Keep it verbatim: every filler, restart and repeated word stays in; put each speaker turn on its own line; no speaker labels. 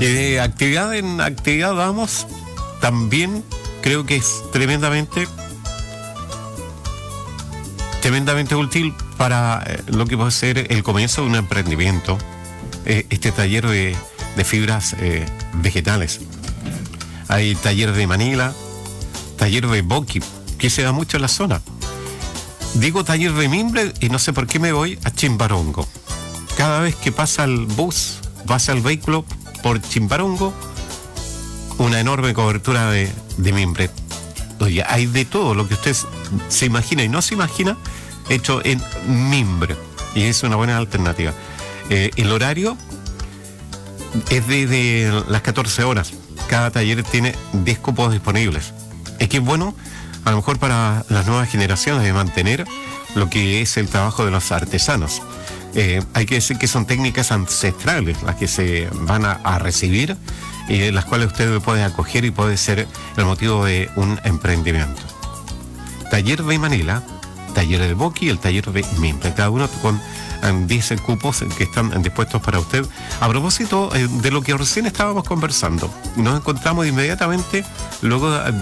de actividad en actividad vamos, también creo que es tremendamente tremendamente útil para eh, lo que puede ser el comienzo de un emprendimiento, eh, este taller de, de fibras eh, vegetales. Hay taller de Manila, taller de Boqui, que se da mucho en la zona. Digo taller de mimbre y no sé por qué me voy a Chimbarongo. Cada vez que pasa el bus, pasa el vehículo por Chimbarongo, una enorme cobertura de, de mimbre. Oye, hay de todo lo que usted se imagina y no se imagina hecho en mimbre, y es una buena alternativa. Eh, el horario es desde las catorce horas. Cada taller tiene diez cupos disponibles. Es que es bueno, a lo mejor para las nuevas generaciones, de mantener lo que es el trabajo de los artesanos. Eh, hay que decir que son técnicas ancestrales las que se van a, a recibir, y en las cuales usted puede acoger y puede ser el motivo de un emprendimiento. Taller de Manila, taller de Boqui y el taller de mimbre, cada uno con diez cupos que están dispuestos para usted. A propósito eh, de lo que recién estábamos conversando, nos encontramos inmediatamente luego de